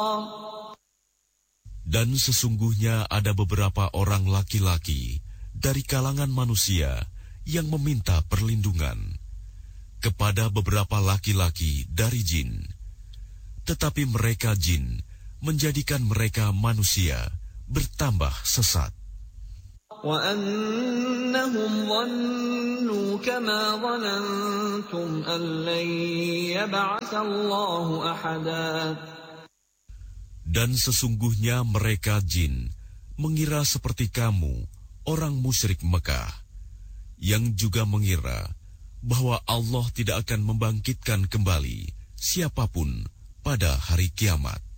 Dan sesungguhnya ada beberapa orang laki-laki dari kalangan manusia yang meminta perlindungan kepada beberapa laki-laki dari jin. Tetapi mereka jin menjadikan mereka manusia bertambah sesat. وَأَنَّهُمْ ظَنُّوا كَمَا ظَنَنْتُمْ أَنْ لَنْ يَبْعَثَ اللَّهُ أَحَدًا. Dan sesungguhnya mereka jin mengira seperti kamu, orang musyrik Mekah, yang juga mengira bahwa Allah tidak akan membangkitkan kembali siapapun pada hari kiamat.